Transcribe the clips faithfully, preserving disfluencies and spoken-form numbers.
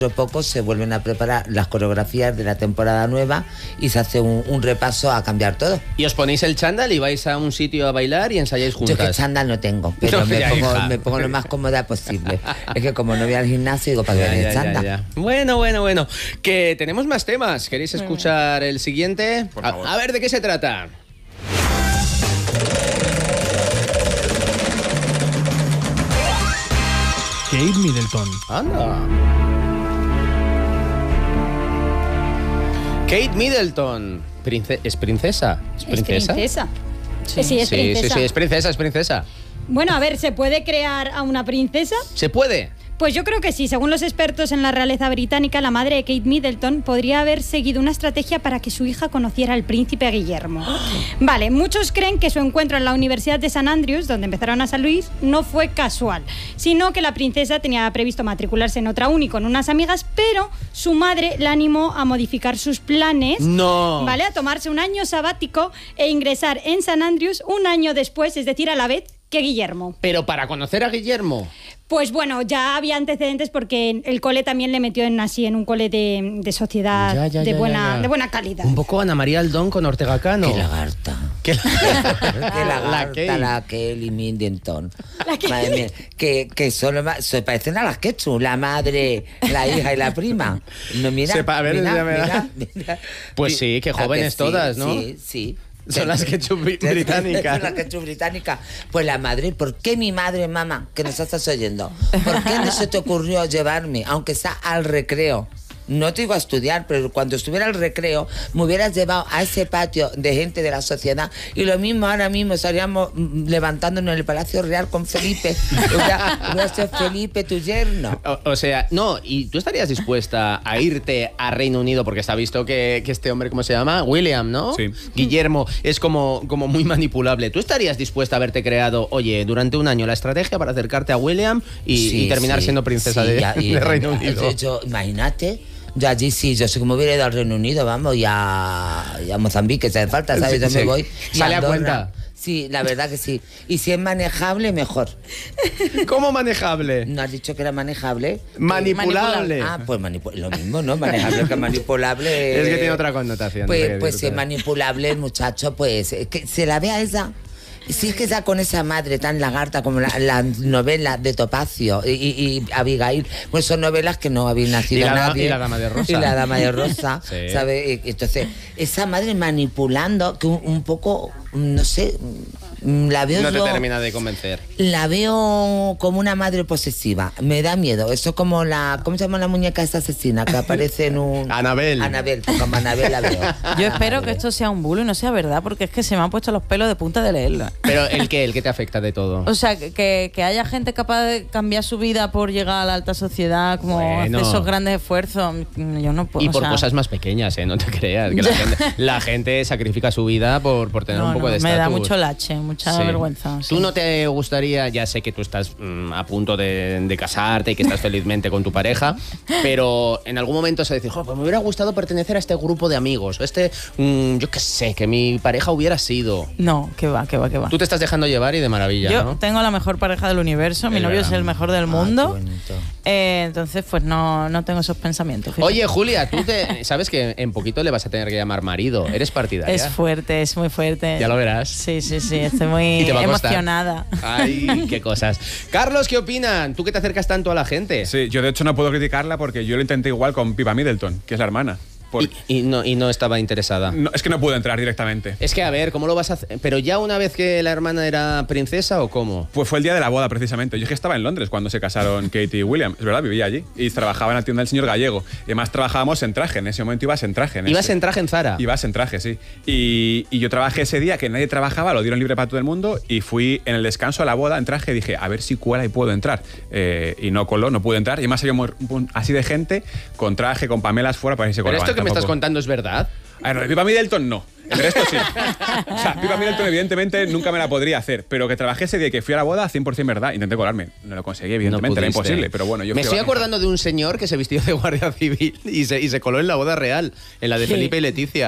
poco se vuelven a preparar las coreografías de la temporada nueva y se hace un, un repaso a cambiar todo. ¿Y os ponéis el chándal y vais a un sitio a bailar y ensayáis juntas? Yo que chándal no tengo, pero no, me, pongo, me pongo lo más cómoda posible. Es que como no voy al gimnasio, digo, ¿para qué voy a chándal? Ya, ya. Bueno, bueno, bueno. Que tenemos más temas. ¿Queréis escuchar el siguiente? Por favor. A, a ver, ¿de qué se trata? Kate Middleton. Anda. Kate Middleton. Prince- ¿Es princesa? ¿Es princesa? Es princesa. Sí. Sí, es Sí, princesa. sí, sí, es princesa, es princesa. Bueno, a ver, ¿se puede crear a una princesa? ¿Se puede? Pues yo creo que sí. Según los expertos en la realeza británica, la madre de Kate Middleton podría haber seguido una estrategia para que su hija conociera al príncipe Guillermo. Vale, muchos creen que su encuentro en la Universidad de San Andrews, donde empezaron a San Luis, no fue casual, sino que la princesa tenía previsto matricularse en otra uni con unas amigas, pero su madre la animó a modificar sus planes, No. ¿vale? A tomarse un año sabático e ingresar en San Andrews un año después, es decir, a la vez que Guillermo. Pero para conocer a Guillermo. Pues bueno, ya había antecedentes porque el cole también le metió en así en un cole de, de sociedad Ya, ya, de ya, buena ya, ya. de buena calidad. Un poco Ana María Aldón con Ortega Cano. ¡Qué lagarta! ¿Qué la... ¡Qué lagarta Kate. la Kelly Middleton! La Kelly. Madre mía, que, que solo ma- se parecen a las Ketchum, la madre, la hija y la prima. No, mira, Sepa, a ver, mira, ya me da. mira, mira. Pues sí, que ¿A jóvenes sí? todas, ¿no? Sí, sí. Son las Ketchum bri- británicas. Son las Ketchum británicas. Pues la madre, ¿por qué mi madre, mamá, que nos estás oyendo? ¿Por qué no se te ocurrió llevarme, aunque sea al recreo? No te iba a estudiar, pero cuando estuviera al recreo me hubieras llevado a ese patio de gente de la sociedad y lo mismo ahora mismo estaríamos mm, levantándonos en el Palacio Real con Felipe. Hubiera, hubiera sido Felipe tu yerno. O, o sea, no, ¿y tú estarías dispuesta a irte a Reino Unido? Porque está visto que, que este hombre, ¿cómo se llama? William, ¿no? Sí. Guillermo, es como, como muy manipulable. ¿Tú estarías dispuesta a haberte creado, oye, durante un año la estrategia para acercarte a William y, Sí, y terminar sí, siendo princesa sí, de, ya, y- de Reino Unido? Yo, yo- imagínate, yo allí sí, yo sé que me hubiera ido al Reino Unido, vamos, y a, y a Mozambique, si hace falta, ¿sabes? Sí, Yo sí. me voy. y Sale a Andorra. cuenta. Sí, la verdad que sí. Y si es manejable, mejor. ¿Cómo manejable? ¿No has dicho que era manejable? Manipulable. Ah, pues manipu- lo mismo, ¿no? Manejable que manipulable. Es que tiene otra connotación. Pues, no sé qué pues si es decirte. manipulable el muchacho, pues eh, que se la ve a esa. Si es que está con esa madre tan lagarta como la, la novela de Topacio y, y- y Abigail, pues son novelas que no habían nacido Y la da- nadie. y la Dama de Rosa. Y la Dama de Rosa, Sí. ¿sabes? Entonces, esa madre manipulando, que un, un poco, no sé, la veo No te yo- termina de convencer. la veo como una madre posesiva. Me da miedo. Eso es como la... ¿Cómo se llama la muñeca esta asesina? Que aparece en un... Anabel. Anabel, pues como Anabel la veo. Yo espero que esto sea un bulo y no sea verdad, porque es que se me han puesto los pelos de punta de leerla. Pero ¿el qué? ¿El qué te afecta de todo? O sea, que, que haya gente capaz de cambiar su vida por llegar a la alta sociedad, como Bueno. hacer esos grandes esfuerzos, yo no puedo. Y o por sea, cosas más pequeñas, ¿eh? No te creas. Que la, gente, la gente sacrifica su vida por, por tener no, un poco no, de me estatus. da mucho lache, mucha Sí. vergüenza. ¿Tú sí. no te gustaría, ya sé que tú estás mm, a punto de, de casarte y que estás felizmente con tu pareja, pero en algún momento se dice, "Jo, pues me hubiera gustado pertenecer a este grupo de amigos, o este, mm, yo qué sé, que mi pareja hubiera sido"? No, que va, que va, que va. Tú te estás dejando llevar y de maravilla, Yo ¿no? tengo la mejor pareja del universo, mi Es novio verdad. es el mejor del Ah, mundo. qué bonito. Eh, entonces, pues no, no tengo esos pensamientos. fíjate. Oye, Julia, tú te, sabes que en poquito le vas a tener que llamar marido. ¿Eres partidaria? Es fuerte, es muy fuerte. Ya lo verás. Sí, sí, sí, estoy muy Y te va a costar. emocionada. Ay, qué cosas. Carlos, ¿qué opinan? ¿Tú que te acercas tanto a la gente? Sí, yo de hecho no puedo criticarla porque yo lo intenté igual con Pippa Middleton, que es la hermana. Por- Y, y no, y no estaba interesada. No, es que no pude entrar directamente. Es que, a ver, ¿cómo lo vas a hacer? ¿Pero ya una vez que la hermana era princesa o cómo? Pues fue el día de la boda, precisamente. Yo es que estaba en Londres cuando se casaron Kate y William. Es verdad, vivía allí. Y trabajaba en la tienda del señor Gallego. Y además trabajábamos en traje. En ese momento ibas en traje. En ¿Ibas ese- en traje en Zara? Ibas en traje, sí. Y, y yo trabajé ese día que nadie trabajaba, lo dieron libre para todo el mundo. Y fui en el descanso a la boda en traje. Dije, a ver si cuela y puedo entrar. Eh, y no coló, no pude entrar. Y además había un un- así de gente con traje, con pamelas fuera para que se ¿Pero colaban. esto que me estás Tampoco- contando es verdad? A ver, lo de Pippa Middleton no. El resto sí. O sea, Pippa Middleton evidentemente nunca me la podría hacer, pero que trabajé ese día y que fui a la boda, cien por ciento verdad. Intenté colarme. No lo conseguí, evidentemente, era pudiste. imposible, pero bueno, yo Me fui estoy a- acordando de un señor que se vistió de guardia civil y se, y se coló en la boda real, en la de Sí. Felipe y Leticia.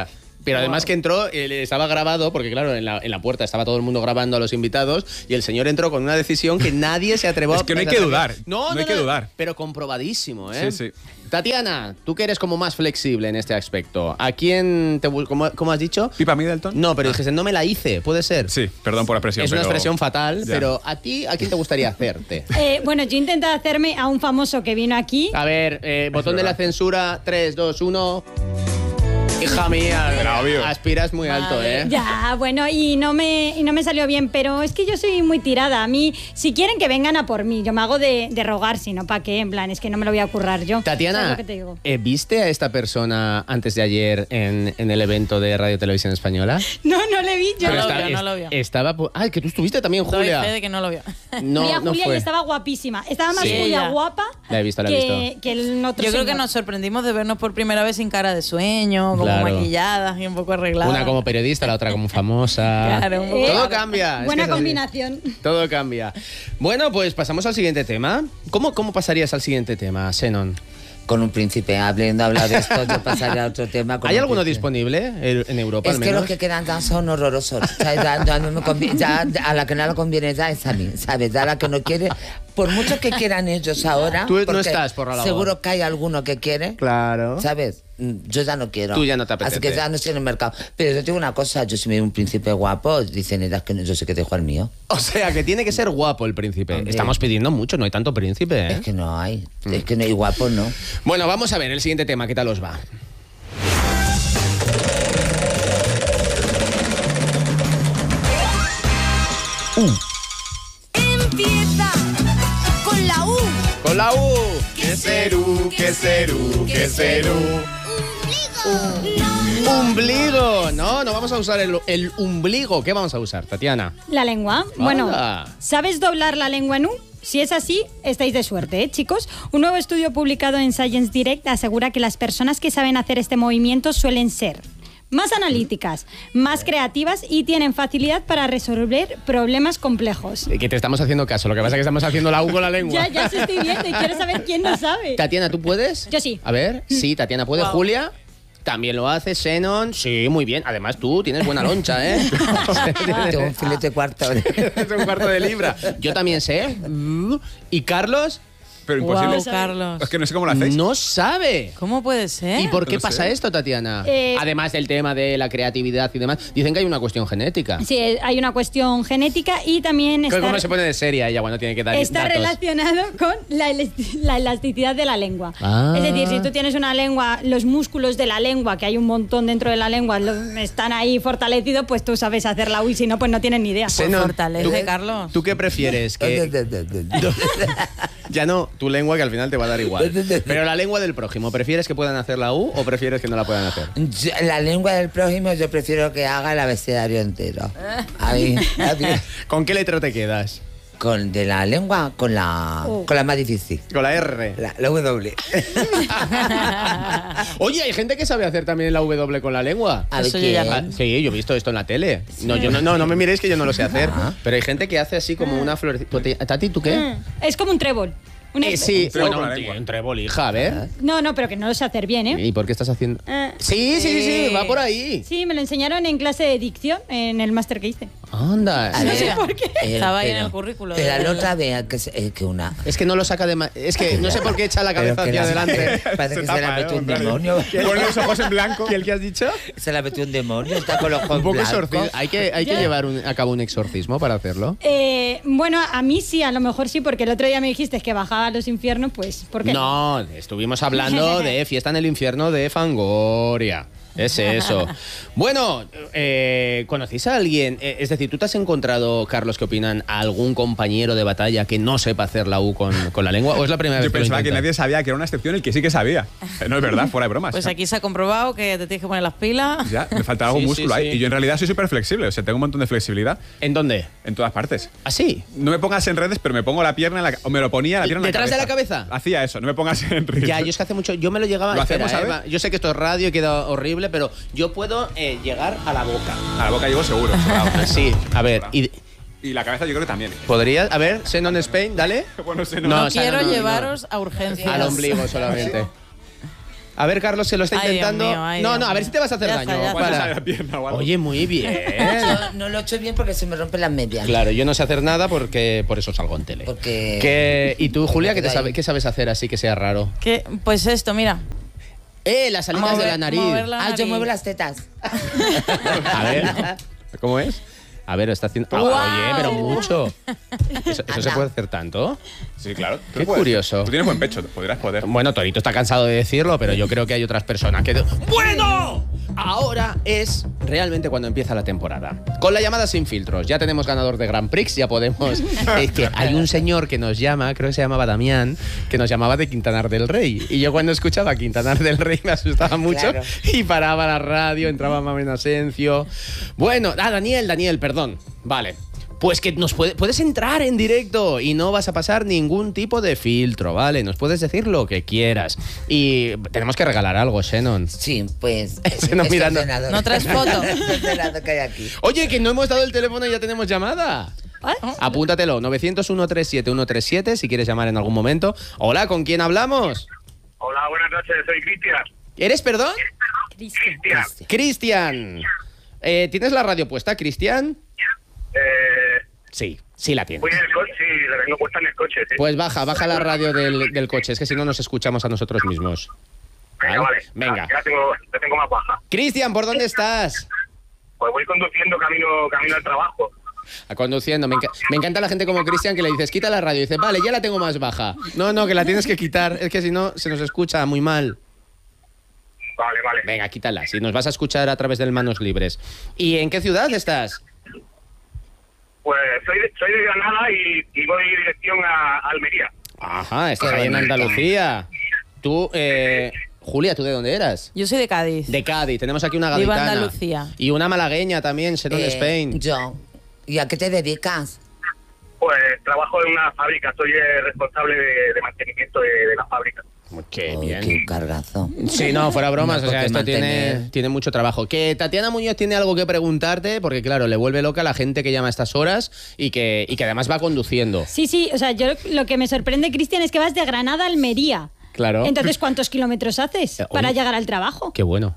Pero además que entró, eh, estaba grabado, porque claro, en la, en la puerta estaba todo el mundo grabando a los invitados, y el señor entró con una decisión que nadie se atrevió a... Es que no hay que dudar, No, no no hay que dudar. Pero comprobadísimo, ¿eh? Sí, sí. Tatiana, tú que eres como más flexible en este aspecto, ¿a quién te bu- cómo, cómo has dicho? ¿Pipa Middleton? No, pero dijiste, no me la hice, ¿puede ser? Sí, perdón por la expresión. Es una pero- expresión fatal, Ya. pero ¿a ti, a quién te gustaría hacerte? Eh, bueno, yo intenté hacerme a un famoso que vino aquí. A ver, eh, botón de la verdad. censura, tres, dos, uno... Hija mía, Era obvio. aspiras muy alto, ¿eh? Ya, bueno, y no, me, y no me salió bien, pero es que yo soy muy tirada. A mí, si quieren que vengan a por mí, yo me hago de, de rogar, si no, ¿para qué? En plan, es que no me lo voy a currar yo. ¿Sabes Tatiana, lo que te digo? eh, ¿viste a esta persona antes de ayer en, en el evento de Radio Televisión Española? No, no le vi yo. No lo esta- vio, no es- lo vio. Estaba... pu- Ah, que tú estuviste también, Doy Julia. fe de que no lo vio. No, vi a no Julia fue. y estaba guapísima. Estaba más Sí. Julia Ella. guapa La he visto, la he que, visto. que el otro Yo creo que señor. nos sorprendimos de vernos por primera vez sin cara de sueño, como Claro. maquilladas y un poco arregladas. Una como periodista, la otra como famosa. Claro, un poco Todo raro. cambia. es Buena que es así. combinación. Todo cambia. Bueno, pues pasamos al siguiente tema. ¿Cómo, cómo pasarías al siguiente tema, Senon? Con un príncipe, habiendo hablado de esto, yo pasaría a otro tema. con ¿Hay un alguno príncipe. disponible en en Europa Es al que menos? los que quedan ya son horrorosos. O sea, ya, ya no me conviene- ya a la que no le conviene ya es a mí, ¿sabes? Ya a la que no quiere, por mucho que quieran ellos ahora. Tú no porque estás por la labor. Seguro que hay alguno que quiere. Claro. ¿Sabes? Yo ya no quiero. Tú ya no te apetece. Así que ya no estoy en el mercado. Pero yo te digo una cosa, yo si me veo un príncipe guapo, dicen ellas que no, yo sé que dejo el mío. O sea, que tiene que ser guapo el príncipe. Hombre. Estamos pidiendo mucho, no hay tanto príncipe, ¿eh? Es que no hay. Es que no hay guapo, no. Bueno, vamos a ver el siguiente tema, ¿qué tal os va? Empieza con la U. Con la U. ¿Qué ser U? ¿Qué ser U? ¿Qué ser U? Umbligo. No, no vamos a usar el, el umbligo. ¿Qué vamos a usar, Tatiana? La lengua. Bueno, Anda. ¿sabes doblar la lengua en U? Si es así, estáis de suerte, ¿eh, chicos? Un nuevo estudio publicado en Science Direct asegura que las personas que saben hacer este movimiento suelen ser más analíticas, más creativas y tienen facilidad para resolver problemas complejos. Eh, Que te estamos haciendo caso. Lo que pasa es que estamos haciendo la U con la lengua. Ya, ya se estoy viendo y quiero saber quién lo sabe. Tatiana, ¿tú puedes? Yo sí. A ver, sí, Tatiana puede. Wow. Julia. También lo hace. Xenon. Sí, muy bien. Además, tú tienes buena loncha, ¿eh? Tengo un filete cuarto. Es un cuarto de libra. Yo también sé. ¿Y Carlos? Pero imposible. Wow, Carlos. Es que no sé cómo lo hacéis. No sabe. ¿Cómo puede ser? ¿Y por qué No sé. pasa esto, Tatiana? Eh, Además del tema de la creatividad y demás, dicen que hay una cuestión genética. Sí, hay una cuestión genética y también está, ¿Cómo se pone de seria ella cuando tiene que dar está datos? relacionado con la, elasti- la elasticidad de la lengua. Ah. Es decir, si tú tienes una lengua, los músculos de la lengua, que hay un montón dentro de la lengua, lo- están ahí fortalecidos, pues tú sabes hacer la U y si no, pues no tienes ni idea. Pues Xenon, fortalece, ¿tú- Carlos. ¿Tú qué prefieres? Que ya no, tu lengua que al final te va a dar igual. Pero la lengua del prójimo, ¿prefieres que puedan hacer la U o prefieres que no la puedan hacer? Yo- la lengua del prójimo yo prefiero que haga el abecedario entero. A mí, a mí. ¿Con qué letra te quedas? Con de la lengua, con la, Oh. con la más difícil. Con la R. La, la W. Oye, hay gente que sabe hacer también la W con la lengua. A ver Eso yo ya quién. Ah, sí, yo he visto esto en la tele. No, yo no, no, no me miréis que yo no lo sé hacer. Ah. Pero hay gente que hace así como una florecita. Tati, ¿tú qué? Es como un trébol. Un Eh, es- sí, Trébol bueno, con la un, lengua. un trébol, hija, a ver. No, no, pero que no lo sé hacer bien, ¿eh? ¿Y por qué estás haciendo? Eh, Sí, sí, sí, sí, Eh. va por ahí. Sí, me lo enseñaron en clase de dicción, en el máster que hice. Anda. A ver, por qué. eh, Estaba ahí en pero- el currículo Pero de- la otra vea que, es- eh, que una. Es que no lo saca de... ma- Es que no sé por qué echa la Pero cabeza que hacia la- adelante. Parece que se la tapa, metió ¿no? un En plan, demonio. Con los ojos en blanco. ¿Y el que has dicho? Se la metió un demonio, está con los ojos Un poco blancos. exorcismo. Hay que, hay que Ya. llevar un- a cabo un exorcismo para hacerlo. Eh, bueno, a mí sí, a lo mejor sí, porque el otro día me dijiste que bajaba a los infiernos, pues, ¿por qué? No, estuvimos hablando de Fiesta en el Infierno de Fangoria. Es eso. Bueno, eh, ¿conocéis a alguien? Eh, es decir, ¿tú te has encontrado, Carlos, qué opinan, a algún compañero de batalla que no sepa hacer la U con, con la lengua? ¿O es la primera vez Yo que lo pensaba que intentas? nadie sabía que era una excepción, el que sí que sabía. Eh, No es verdad, fuera de bromas. Pues aquí se ha comprobado que te tienes que poner las pilas. Ya, me falta algo Sí, sí, músculo ahí. sí. Y yo en realidad soy súper flexible, o sea, tengo un montón de flexibilidad ¿En dónde? en todas partes. ¿Así? No me pongas en redes, pero me pongo la pierna en la, o me lo ponía la pierna ¿Detrás en de la la cabeza. cabeza? Hacía eso, no me pongas en redes. Ya, yo es que hace mucho... Yo me lo llegaba... ¿Lo espera, hacemos, eh, a ver? va- yo sé que esto es radio y queda horrible, pero yo puedo eh, llegar a la boca. A la boca llevo seguro. sobrado. Sí, a ver, y... Y la cabeza yo creo que también. ¿Podrías? A ver, Xenon Spain, dale. Bueno, sé, No, no. o sea, Quiero no, no, llevaros a urgencias. Al ombligo solamente. A ver, Carlos, se lo está Ay, Dios intentando. mío, ay, no, Dios no, a ver mío. si te vas a hacer Ya daño. está, ya Igual te Para. sale la pierna o algo. Oye, muy bien. Yo no lo he hecho bien porque se me rompen las medias. Claro, yo no sé hacer nada porque por eso salgo en tele. Porque- ¿Qué- ¿Y tú, Julia, Me qué, te quedo sabe- ahí. qué sabes hacer así que sea raro? ¿Qué? Pues esto, mira. ¡Eh, las aletas Mover- de la nariz! mover la Ah, yo nariz. muevo las tetas. A ver, ¿cómo es? A ver, está haciendo... Ah, ¡Guau! oye, pero mucho. ¿Eso, eso se Anda. puede hacer tanto? Sí, claro. Tú Qué puedes. curioso. Tú tienes buen pecho, podrás poder. Bueno, Torito está cansado de decirlo, pero yo creo que hay otras personas que... ¡Bueno! Ahora es realmente cuando empieza la temporada. Con la llamada sin filtros. Ya tenemos ganador de Grand Prix, ya podemos... Es que hay un señor que nos llama, creo que se llamaba Damián, que nos llamaba de Quintanar del Rey. Y yo cuando escuchaba Quintanar del Rey me asustaba mucho Claro. y paraba la radio, entraba Mamen Asencio. Bueno, ah, Daniel, Daniel, perdón. Vale. Pues que nos puede- puedes entrar en directo y no vas a pasar ningún tipo de filtro, ¿vale? Nos puedes decir lo que quieras. Y tenemos que regalar algo, Shannon. Sí, pues. Se nos este mirando. ordenador. No traes foto. Este ordenador que hay aquí. Oye, que no hemos dado el teléfono y ya tenemos llamada. Apúntatelo, nueve cero cero, uno tres siete, uno tres siete, si quieres llamar en algún momento. Hola, ¿con quién hablamos? Hola, buenas noches, soy Cristian. ¿Eres, perdón? Cristian. Cristian. Eh, ¿Tienes la radio puesta, Cristian? Eh, Sí, sí la tienes. voy en el coche, sí, la tengo puesta en el coche, sí. Pues baja, baja la radio del, del coche, es que si no nos escuchamos a nosotros mismos. Venga, ¿vale? vale. Venga. Ya la tengo, la tengo más baja. Cristian, ¿por dónde estás? Pues voy conduciendo camino, camino al trabajo. A conduciendo. Me, enca- me encanta la gente como Cristian que le dices, quita la radio. Y dice, vale, ya la tengo más baja. No, no, que la tienes que quitar. Es que si no, se nos escucha muy mal. Vale, vale. Venga, quítala. Si nos vas a escuchar a través del Manos Libres. ¿Y en qué ciudad estás? Pues soy de, soy de Granada y, y voy dirección a, a Almería. Ajá, estás Qué ahí en bonito. Andalucía. Tú, eh, Julia, ¿tú de dónde eras? Yo soy de Cádiz. De Cádiz. Tenemos aquí una Viva gaditana. Andalucía. Y una malagueña también, Sharon Eh, Spain. Yo. ¿Y a qué te dedicas? Pues trabajo en una fábrica, soy el responsable de, de mantenimiento de, de la fábrica. Qué Uy, bien. Qué cargazo. Sí, no, fuera bromas, No, o sea, porque esto tiene, mantener- tiene mucho trabajo. Que Tatiana Muñoz tiene algo que preguntarte, porque claro, le vuelve loca a la gente que llama a estas horas y que, y que además va conduciendo. Sí, sí, o sea, yo lo que me sorprende, Cristian, es que vas de Granada a Almería. Claro. Entonces, ¿cuántos kilómetros haces Eh, para oye. llegar al trabajo? Qué bueno.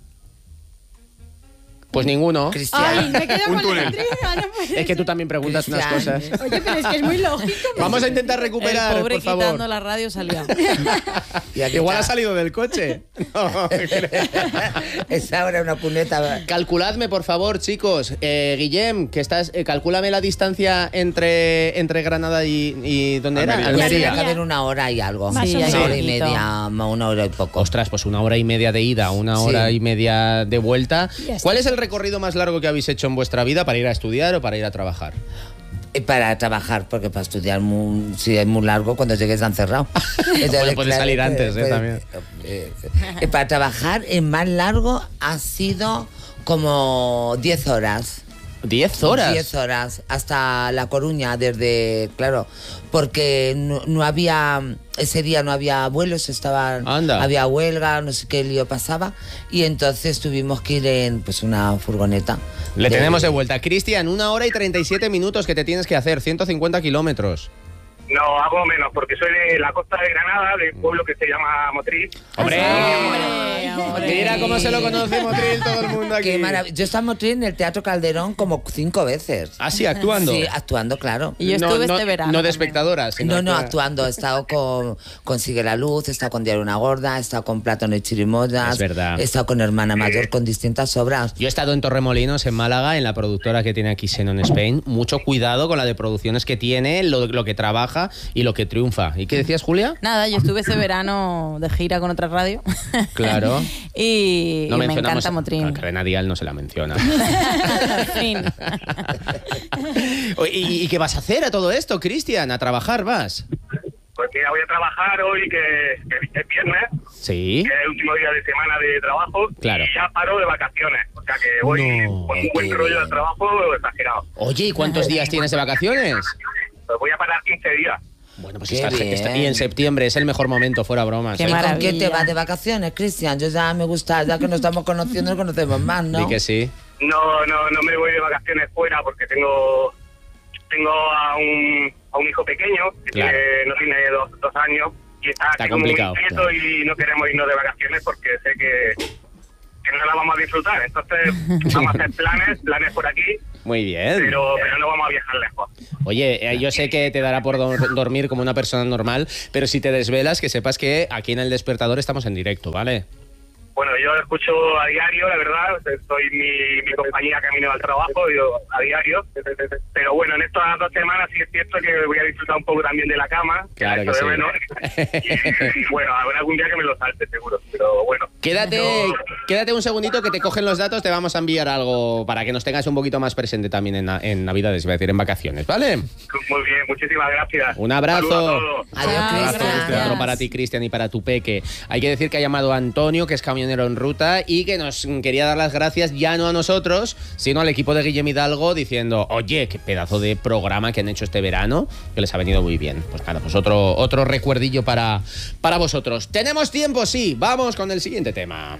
Pues ninguno. Cristian. Ay, me quedo Un con túnel. la intriga, no puede Es que tú también preguntas unas Cristian. cosas. Oye, pero es que es muy lógico. Vamos a intentar recuperar, el pobre por favor. quitando la radio salió. Y aquí Igual ha está. salido del coche. No. Es ahora una cuneta. Calculadme, por favor, chicos. Eh, Guillem, que estás, eh, calcúlame la distancia entre, entre Granada y, y ¿dónde era? Almería. Tiene Almería. que haber una hora y algo. Más Sí, o una menos. hora y poquito. media, una hora y poco. Ostras, pues una hora y media de ida, una Sí. hora y media de vuelta. Ya está. ¿Cuál es el recorrido más largo que habéis hecho en vuestra vida para ir a estudiar o para ir a trabajar? Y para trabajar, porque para estudiar muy, si es muy largo, cuando llegues han cerrado. Bueno, puede salir que- antes, ¿eh? pues, También. eh, eh, para trabajar, el más largo ha sido como diez horas. ¿Diez horas? diez horas, hasta La Coruña, desde, claro, porque no, no había, ese día no había vuelos, estaban, Anda. había huelga, no sé qué lío pasaba, y entonces tuvimos que ir en pues una furgoneta. Le tenemos de vuelta. Cristian, una hora y treinta y siete minutos que te tienes que hacer, ciento cincuenta kilómetros. No, hago menos, porque soy de la costa de Granada, de un pueblo que se llama Motril. ¡Hombre! Hombre, hombre. Mira cómo se lo conoce Motril todo el mundo aquí. Qué maravilloso. Yo estaba en el Teatro Calderón como cinco veces. ¿Ah, sí, actuando? Sí, actuando, claro. Y yo No, estuve no- este verano. No de también. espectadora, sino No, no, actua- actuando. He estado con, con Sigue la Luz, he estado con Diario Una Gorda, he estado con Plátano y Chirimoyas. Es verdad. He estado con Hermana Mayor, con distintas obras. Yo he estado en Torremolinos, en Málaga, en la productora que tiene aquí Xenon Spain. Mucho cuidado con la de producciones que tiene, lo, lo que trabaja y lo que triunfa. ¿Y qué decías, Julia? Nada, yo estuve este verano de gira con otra radio. Claro. y, No y me mencionamos encanta a Motril. Cadena Dial, no se la menciona. Al fin. ¿Y, ¿Y qué vas a hacer a todo esto, Cristian? ¿A trabajar vas? Pues mira, voy a trabajar hoy, que, que es viernes, Sí. que es el último día de semana de trabajo, Claro. y ya paro de vacaciones. O sea que voy No, con un buen qué rollo bien. de trabajo exagerado. Oye, ¿y cuántos días tienes de vacaciones? Pues voy a parar quince días. Bueno, pues Qué está, bien. está- y en septiembre es el mejor momento, fuera bromas. Qué ¿eh? ¿Y con maravilla. quién te vas de vacaciones, Cristian? Yo ya me gusta, ya que nos estamos conociendo, nos conocemos más, ¿no? Di que sí. No, no, no me voy de vacaciones fuera porque tengo tengo a un, a un hijo pequeño que Claro. tiene- no tiene dos, dos años y está, Está así como muy complicado, inquieto claro. y no queremos irnos de vacaciones porque sé que, que no la vamos a disfrutar. Entonces vamos a hacer planes, planes por aquí, Muy bien. pero, pero no vamos a viajar lejos. Oye, eh, yo sé que te dará por do- dormir como una persona normal, pero si te desvelas, que sepas que aquí en El Despertador estamos en directo, ¿vale? Bueno, yo lo escucho a diario, la verdad. Soy mi, mi compañía camino al trabajo, yo a diario. Pero bueno, en estas dos semanas sí es cierto que voy a disfrutar un poco también de la cama. Claro eso que de sí. menos. Y, y bueno, habrá algún día que me lo salte, seguro. Pero bueno. Quédate, Yo- quédate un segundito que te cogen los datos, te vamos a enviar algo para que nos tengas un poquito más presente también en, en Navidades, voy a decir, en vacaciones, ¿vale? Muy bien, muchísimas gracias. Un abrazo. Saludos a todos. Adiós, Ah, Cristian. gracias. Otro para ti, Cristian, y para tu peque. Hay que decir que ha llamado a Antonio, que es camionero en ruta, y que nos quería dar las gracias ya no a nosotros, sino al equipo de Guillem Hidalgo, diciendo, oye, qué pedazo de programa que han hecho este verano, que les ha venido muy bien. Pues nada, pues otro, otro recuerdillo para, para vosotros. ¿Tenemos tiempo? Sí. Vamos con el siguiente tema.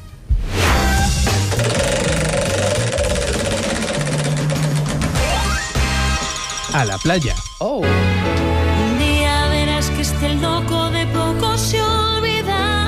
A la playa. Oh. Un día verás que este loco de poco se olvida.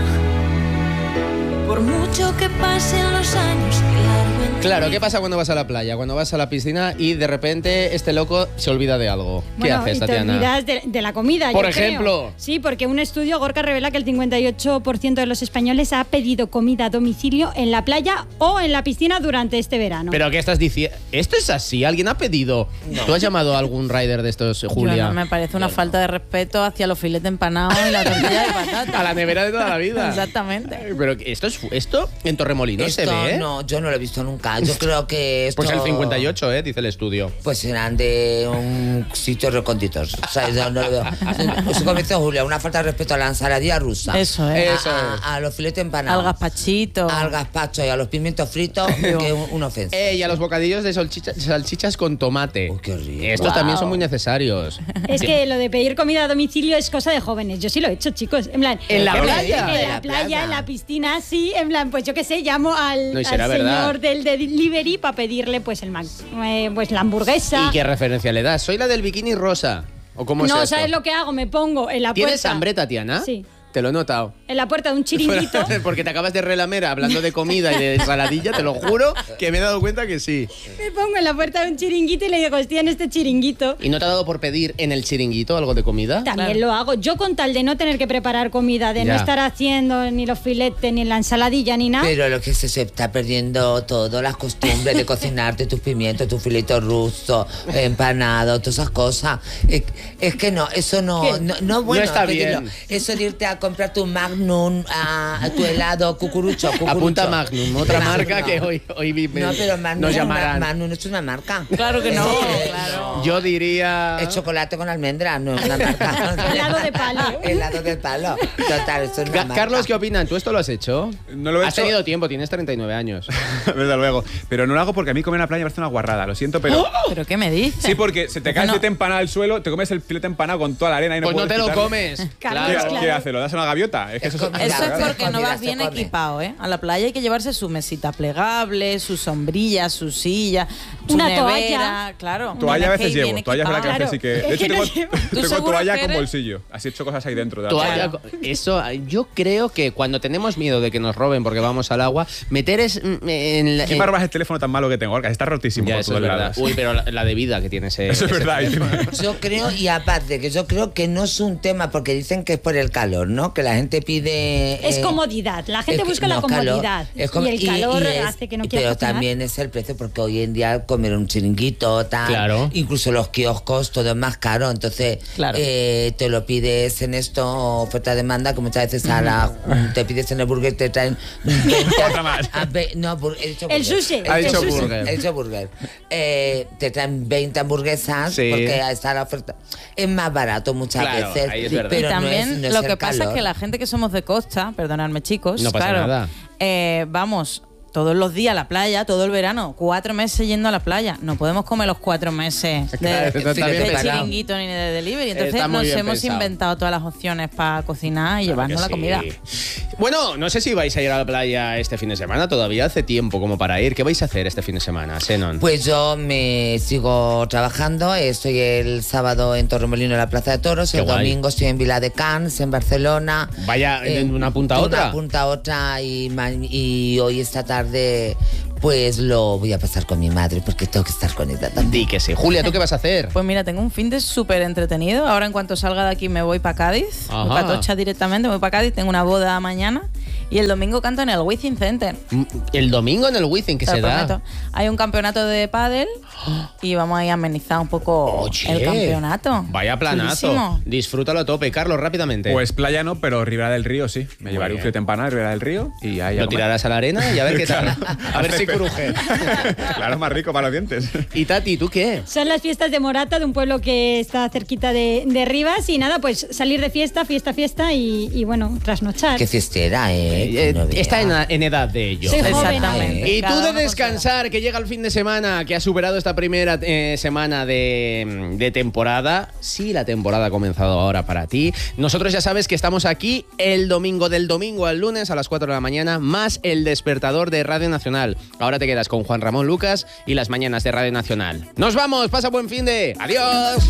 Por mucho que pasen los años, que largo en tu Claro, ¿qué vida. pasa cuando vas a la playa? Cuando vas a la piscina y de repente este loco se olvida de algo. ¿Qué Bueno, haces, y te Tatiana? olvidas de, de la comida, Por yo creo. ejemplo. Sí, porque un estudio, Gorka, revela que el cincuenta y ocho por ciento de los españoles ha pedido comida a domicilio en la playa o en la piscina durante este verano. ¿Pero qué estás diciendo? ¿Esto es así? ¿Alguien ha pedido? ¿Tú has llamado a algún rider de estos, Yo Julia? no, me parece una falta de respeto hacia los filetes empanados y la tortilla de patata. A la nevera de toda la vida. Exactamente. Pero esto es esto en Torremolinos Esto se ve, ¿eh? no, yo no lo he visto nunca. Yo creo que esto... Pues el cincuenta y ocho, ¿eh? Dice el estudio. Pues serán de un sitio recónditos. O sea, yo no lo veo. Pues como dice Julia, una falta de respeto a la ensaladilla rusa. Eso es. A, Eso a- es. a los filetes empanados. Al gazpachito. Al gazpacho y a los pimientos fritos, que es un- una ofensa. Eh, y a los bocadillos de salchicha- salchichas con tomate. Uy, qué rico. Estos Wow. también son muy necesarios. Es que lo de pedir comida a domicilio es cosa de jóvenes. Yo sí lo he hecho, chicos. En plan, ¿En la en playa? En En la la playa, playa. en la piscina, sí. En plan, pues yo qué sé, llamo al, No, y al será verdad. señor del delivery para pedirle pues el Mac- eh, pues la hamburguesa. ¿Y qué referencia le das? ¿Soy la del bikini rosa? ¿O cómo es No, esto? ¿sabes lo que hago? Me pongo en la ¿Tienes puerta. hambre, Tatiana? Sí. Te lo he notado. En la puerta de un chiringuito. Porque te acabas de relamer hablando de comida y de ensaladilla, te lo juro que me he dado cuenta que sí. Me pongo en la puerta de un chiringuito y le digo, hostia, en este chiringuito. ¿Y no te ha dado por pedir en el chiringuito algo de comida? También lo hago. Yo con tal de no tener que preparar comida, de Ya. no estar haciendo ni los filetes, ni la ensaladilla, ni nada. Pero lo que se, se está perdiendo todo, las costumbres de cocinarte tus pimientos, tus filitos rusos, empanados, todas esas cosas. Es, es que no, eso no, ¿Qué? no, no, bueno, está pedirlo. bien. Eso de irte a comprar tu Magnum, a, a tu helado, cucurucho, cucurucho. Apunta Magnum, otra Magnum, marca no. que hoy, hoy vi- No, pero Magnum, nos es una- llamarán. Magnum es una marca. Claro que no, Eh, claro. Yo diría... Es chocolate con almendra, no es una marca. Helado de palo. Helado de palo. Total, eso es una Ca- marca. Carlos, ¿qué opinan? ¿Tú esto lo has hecho? No lo he Has hecho. tenido tiempo, tienes treinta y nueve años. Desde luego. Pero no lo hago porque a mí comer en la playa me parece una guarrada. Lo siento, pero... ¿Pero qué me dices? Sí, porque se te cae el No. filete empanado al suelo, te comes el filete empanado con toda la arena y no Pues no puedes te lo quitarlo. comes. ¿Qué, Carlos, Claro. claro. ¿Qué hace? ¿Lo das a una gaviota? Es que eso es comida, Eso es Claro, porque no comida vas se bien come. equipado, ¿eh? A la playa hay que llevarse su mesita plegable, su sombrilla, su silla, su Una nevera, toalla. claro. Toalla a Tienes veces que ir llevo, bien toalla es verdad que a equipado. veces sí que... Claro. De hecho, Es que no tengo, llevo. ¿Tú tengo seguro, toalla Jere? con bolsillo. Así he hecho cosas ahí dentro. de la Toalla, playa. eso, yo creo que cuando tenemos miedo de que nos roben porque vamos al agua, meter es mm, en la... ¿Quién en- me robas el teléfono tan malo que tengo? Orca, está rotísimo Ya, por eso es todos verdad. lados. Uy, pero la, la de vida que tiene ese... Eso es ese verdad. teléfono. Yo creo, y aparte, que yo creo que no es un tema, porque dicen que es por el calor, ¿no? Que la gente pide... Es eh, comodidad. La gente es que- busca la no, calor. comodidad. Es como- y el calor es- hace que no quiera Pero cocinar. también es el precio, porque hoy en día comer un chiringuito, tal, Claro. incluso los kioscos, todo es más caro. Entonces, Claro. eh, te lo pides en esto, oferta-demanda, que muchas veces a la, te pides en el burger, te traen... Otra más. a ve- no, bur- he dicho El burger. sushi. He Ha dicho dicho sushi. burger. He dicho burger. Eh, te traen veinte hamburguesas Sí. porque está la oferta. Es más barato muchas Claro, veces. ahí es verdad. Pero y también no es, no es lo el que pasa calor. es que la gente que somos de costa, perdonadme chicos, No pasa claro, nada. eh, vamos todos los días a la playa, todo el verano, cuatro meses yendo a la playa. No podemos comer los cuatro meses de, Claro, eso está bien de pensado. chiringuito ni de delivery. Entonces Está muy nos bien hemos pensado. inventado todas las opciones para cocinar y Claro llevarnos que la sí. comida. Bueno, no sé si vais a ir a la playa este fin de semana. Todavía hace tiempo como para ir. ¿Qué vais a hacer este fin de semana, Xenon? Pues yo me sigo trabajando, estoy el sábado en Torremolino en la Plaza de Toros, Qué el guay. domingo estoy en Viladecans, en Barcelona. Vaya, de una punta a de otra. Una punta a otra y, ma- y hoy esta tarde pues lo voy a pasar con mi madre porque tengo que estar con ella también. Di que sí. Julia, ¿tú qué vas a hacer? Pues mira, tengo un fin de súper entretenido. Ahora en cuanto salga de aquí me voy para Cádiz. Ajá. Voy para Atocha directamente, me voy para Cádiz. Tengo una boda mañana. Y el domingo canto en el Wizzing Center. El domingo en el Wizzing, ¿qué Te se lo da? prometo. Hay un campeonato de pádel y vamos a ir a amenizar un poco Oye, el campeonato. Vaya planazo. Chulísimo. Disfrútalo a tope. Carlos, rápidamente. Pues playa no, pero Ribera del Río sí. Me Muy llevaré un bien. filete empanado de Ribera del Río y ahí a Lo comer. tirarás a la arena y a ver qué tal. A ver si cruje. Claro, más rico para los dientes. Y Tati, ¿tú qué? Son las fiestas de Morata, de un pueblo que está cerquita de, de Rivas. Y nada, pues salir de fiesta, fiesta, fiesta y, y bueno, trasnochar. Qué fiestera, ¿eh? Eh, Que no veas. está en, en edad de ello. Soy joven, Exactamente. Y tú Cada de uno con descansar, que llega el fin de semana, que ha superado esta primera eh, semana de, de temporada. Sí, la temporada ha comenzado ahora para ti. Nosotros ya sabes que estamos aquí el domingo, del domingo al lunes a las cuatro de la mañana, más el despertador de Radio Nacional. Ahora te quedas con Juan Ramón Lucas y las mañanas de Radio Nacional. ¡Nos vamos! ¡Pasa buen fin de! ¡Adiós!